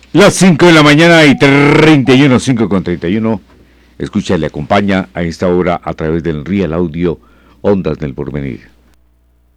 Las 5 de la mañana y 31, 5 con 31. Escucha, le acompaña a esta hora a través del Real Audio Ondas del Porvenir.